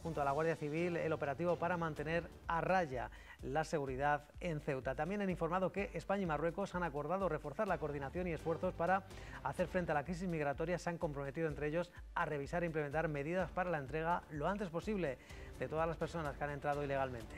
junto a la Guardia Civil el operativo para mantener a raya la seguridad en Ceuta. También han informado que España y Marruecos han acordado reforzar la coordinación y esfuerzos para hacer frente a la crisis migratoria. Se han comprometido entre ellos a revisar e implementar medidas para la entrega lo antes posible de todas las personas que han entrado ilegalmente.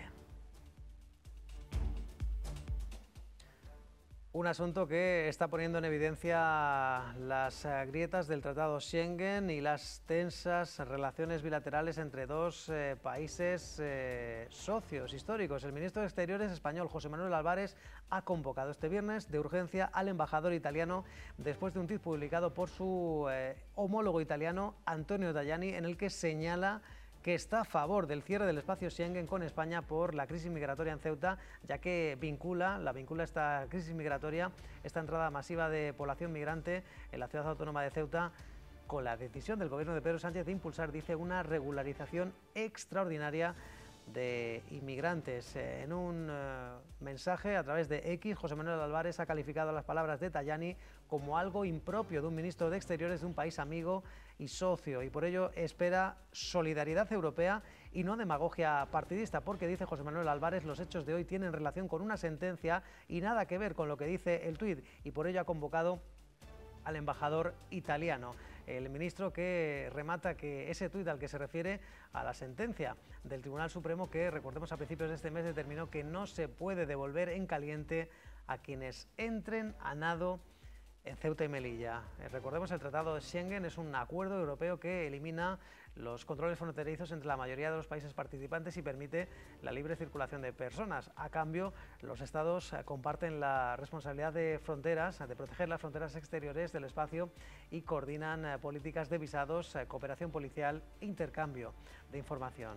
Un asunto que está poniendo en evidencia las grietas del Tratado Schengen y las tensas relaciones bilaterales entre dos países socios históricos. El ministro de Exteriores español, José Manuel Álvarez, ha convocado este viernes de urgencia al embajador italiano después de un tuit publicado por su homólogo italiano, Antonio Tajani, en el que señala que está a favor del cierre del espacio Schengen con España por la crisis migratoria en Ceuta, ya que vincula esta crisis migratoria, esta entrada masiva de población migrante en la ciudad autónoma de Ceuta, con la decisión del gobierno de Pedro Sánchez de impulsar, dice, una regularización extraordinaria de inmigrantes. En un mensaje a través de X, José Manuel Álvarez ha calificado las palabras de Tajani como algo impropio de un ministro de Exteriores de un país amigo y socio, y por ello espera solidaridad europea y no demagogia partidista, porque, dice José Manuel Álvarez, los hechos de hoy tienen relación con una sentencia y nada que ver con lo que dice el tuit, y por ello ha convocado al embajador italiano. El ministro que remata que ese tuit al que se refiere a la sentencia del Tribunal Supremo que, recordemos, a principios de este mes determinó que no se puede devolver en caliente a quienes entren a nado en Ceuta y Melilla. Recordemos, el Tratado de Schengen es un acuerdo europeo que elimina los controles fronterizos entre la mayoría de los países participantes y permite la libre circulación de personas. A cambio, los Estados comparten la responsabilidad de fronteras, de proteger las fronteras exteriores del espacio, y coordinan políticas de visados, cooperación policial e intercambio de información.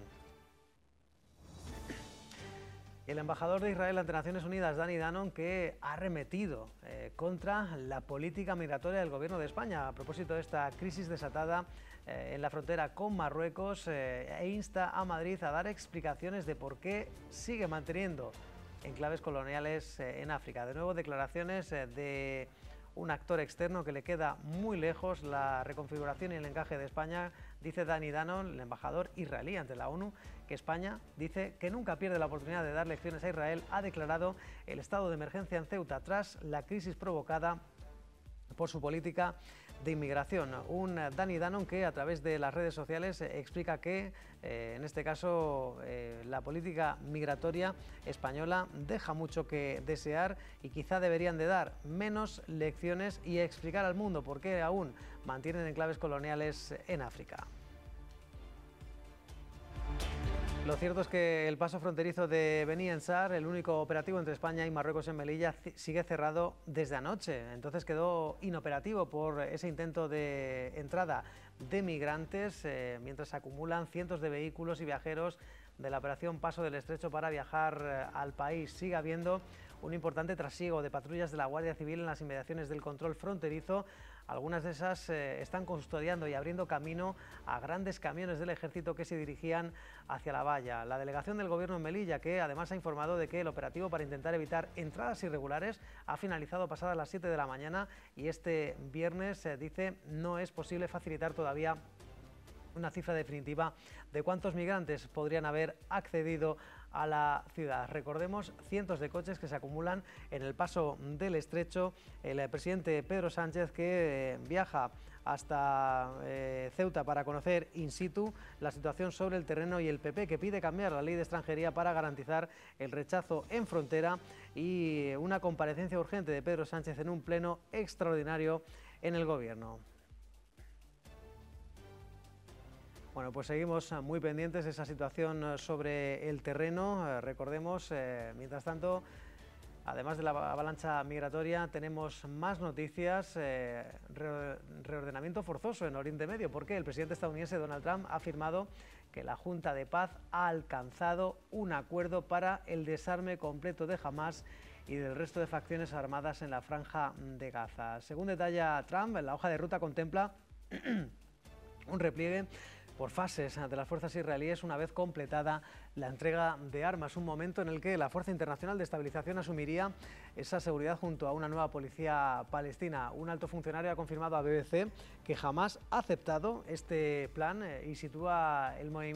El embajador de Israel ante Naciones Unidas, Danny Danon, que ha arremetido contra la política migratoria del gobierno de España a propósito de esta crisis desatada en la frontera con Marruecos, e insta a Madrid a dar explicaciones de por qué sigue manteniendo enclaves coloniales en África. De nuevo, declaraciones de un actor externo que le queda muy lejos la reconfiguración y el encaje de España. Dice Danny Danon, el embajador israelí ante la ONU, que España, dice, que nunca pierde la oportunidad de dar lecciones a Israel. Ha declarado el estado de emergencia en Ceuta tras la crisis provocada por su política de inmigración. Un Danny Danon que a través de las redes sociales explica que, en este caso, la política migratoria española deja mucho que desear y quizá deberían de dar menos lecciones y explicar al mundo por qué aún mantienen enclaves coloniales en África. Lo cierto es que el paso fronterizo de Beni Ensar, el único operativo entre España y Marruecos en Melilla, sigue cerrado desde anoche. Entonces quedó inoperativo por ese intento de entrada de migrantes, mientras se acumulan cientos de vehículos y viajeros de la operación Paso del Estrecho para viajar al país. Sigue habiendo un importante trasiego de patrullas de la Guardia Civil en las inmediaciones del control fronterizo. Algunas de esas están custodiando y abriendo camino a grandes camiones del ejército que se dirigían hacia la valla. La delegación del gobierno en Melilla, que además ha informado de que el operativo para intentar evitar entradas irregulares ha finalizado pasadas las 7 de la mañana y este viernes, dice, no es posible facilitar todavía una cifra definitiva de cuántos migrantes podrían haber accedido a la ciudad. Recordemos, cientos de coches que se acumulan en el Paso del Estrecho. El presidente Pedro Sánchez, que viaja hasta Ceuta para conocer in situ la situación sobre el terreno, y el PP, que pide cambiar la ley de extranjería para garantizar el rechazo en frontera, y una comparecencia urgente de Pedro Sánchez en un pleno extraordinario en el Gobierno. Bueno, pues seguimos muy pendientes de esa situación sobre el terreno. Recordemos, mientras tanto, además de la avalancha migratoria, tenemos más noticias. Reordenamiento forzoso en Oriente Medio, porque el presidente estadounidense Donald Trump ha afirmado que la Junta de Paz ha alcanzado un acuerdo para el desarme completo de Hamás y del resto de facciones armadas en la Franja de Gaza. Según detalla Trump, la hoja de ruta contempla un repliegue por fases de las fuerzas israelíes una vez completada la entrega de armas, un momento en el que la Fuerza Internacional de Estabilización asumiría esa seguridad junto a una nueva policía palestina. Un alto funcionario ha confirmado a BBC que Hamás ha aceptado este plan y sitúa el movimiento